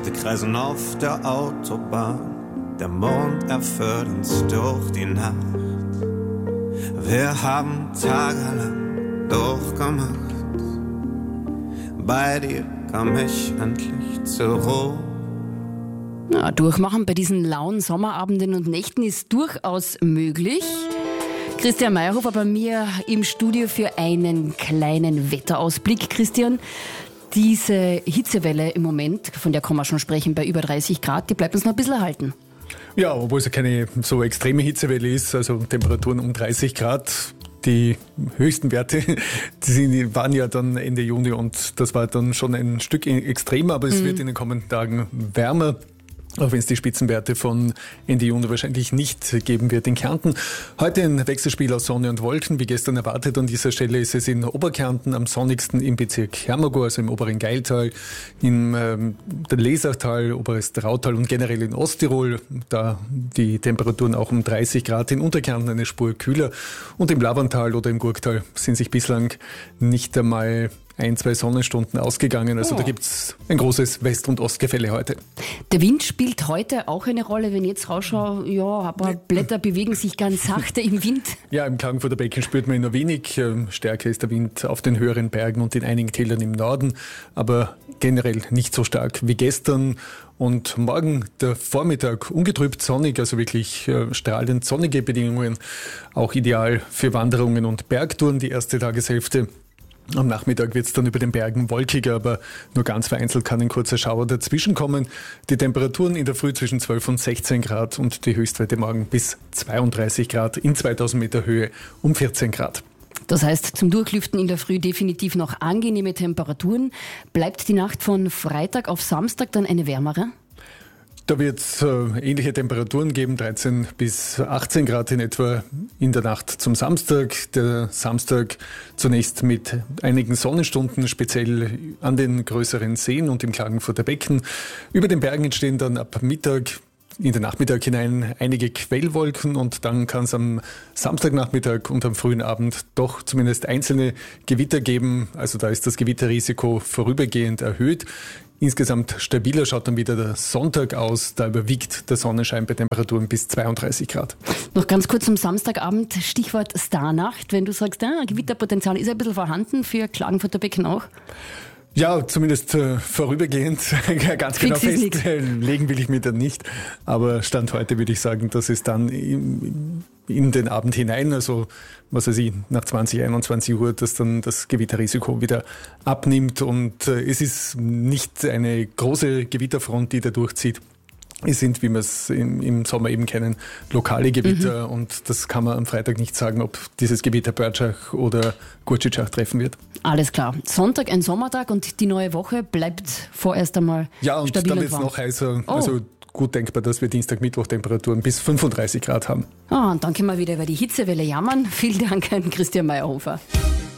Wir kreisen auf der Autobahn, der Mond erfüllt uns durch die Nacht. Wir haben tagelang durchgemacht. Bei dir kam ich endlich zur Ruhe. Ja, durchmachen bei diesen lauen Sommerabenden und Nächten ist durchaus möglich. Christian Meyerhofer bei mir im Studio für einen kleinen Wetterausblick. Christian, diese Hitzewelle im Moment, von der kann man schon sprechen, bei über 30 Grad, die bleibt uns noch ein bisschen erhalten. Ja, obwohl es ja keine so extreme Hitzewelle ist, also Temperaturen um 30 Grad. Die höchsten Werte, die waren ja dann Ende Juni und das war dann schon ein Stück extremer, aber es wird in den kommenden Tagen wärmer. Auch wenn es die Spitzenwerte von Ende Juni wahrscheinlich nicht geben wird in Kärnten. Heute ein Wechselspiel aus Sonne und Wolken, wie gestern erwartet. An dieser Stelle ist es in Oberkärnten am sonnigsten im Bezirk Hermagor, also im oberen Gailtal, im Lesachtal, oberes Drautal und generell in Osttirol. Da die Temperaturen auch um 30 Grad, in Unterkärnten eine Spur kühler. Und im Lavantal oder im Gurktal sind sich bislang nicht einmal 1-2 Sonnenstunden ausgegangen. Also da gibt es ein großes West- und Ostgefälle heute. Der Wind spielt heute auch eine Rolle. Wenn ich jetzt rausschaue, ja, aber Blätter bewegen sich ganz sachte im Wind. Ja, im Klagenfurter Becken spürt man ihn nur wenig. Stärker ist der Wind auf den höheren Bergen und in einigen Tälern im Norden, aber generell nicht so stark wie gestern. Und morgen der Vormittag ungetrübt sonnig, also wirklich strahlend sonnige Bedingungen. Auch ideal für Wanderungen und Bergtouren die erste Tageshälfte. Am Nachmittag wird es dann über den Bergen wolkiger, aber nur ganz vereinzelt kann ein kurzer Schauer dazwischen kommen. Die Temperaturen in der Früh zwischen 12 und 16 Grad und die Höchstwerte morgen bis 32 Grad in 2000 Meter Höhe um 14 Grad. Das heißt, zum Durchlüften in der Früh definitiv noch angenehme Temperaturen. Bleibt die Nacht von Freitag auf Samstag dann eine wärmere? Da wird es ähnliche Temperaturen geben, 13 bis 18 Grad in etwa in der Nacht zum Samstag. Der Samstag zunächst mit einigen Sonnenstunden, speziell an den größeren Seen und im Klagenfurter Becken. Über den Bergen entstehen dann ab Mittag in den Nachmittag hinein einige Quellwolken und dann kann es am Samstagnachmittag und am frühen Abend doch zumindest einzelne Gewitter geben. Also da ist das Gewitterrisiko vorübergehend erhöht. Insgesamt stabiler schaut dann wieder der Sonntag aus. Da überwiegt der Sonnenschein bei Temperaturen bis 32 Grad. Noch ganz kurz am Samstagabend, Stichwort Starnacht. Wenn du sagst, Gewitterpotenzial ist ein bisschen vorhanden für Klagenfurter Becken auch? Ja, zumindest vorübergehend. Ganz genau festlegen will ich mir dann nicht. Aber Stand heute würde ich sagen, dass es dann in den Abend hinein, also was weiß ich, nach 20, 21 Uhr, dass dann das Gewitterrisiko wieder abnimmt. Und es ist nicht eine große Gewitterfront, die da durchzieht. Es sind, wie wir es im Sommer eben kennen, lokale Gewitter und das kann man am Freitag nicht sagen, ob dieses Gewitter Börtschach oder Gurtschitschach treffen wird. Alles klar. Sonntag ein Sommertag und die neue Woche bleibt vorerst einmal stabil. Ja, und dann wird es noch heißer. Also gut denkbar, dass wir Dienstag, Mittwoch Temperaturen bis 35 Grad haben. Und dann können wir wieder über die Hitzewelle jammern. Vielen Dank an Christian Meyerhofer.